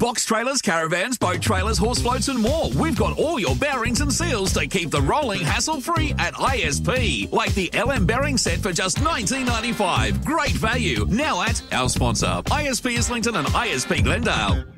Box trailers, caravans, boat trailers, horse floats and more. We've got all your bearings and seals to keep the rolling hassle-free at ISP. Like the LM bearing set for just $19.95. Great value. Now at our sponsor, ISP Islington and ISP Glendale.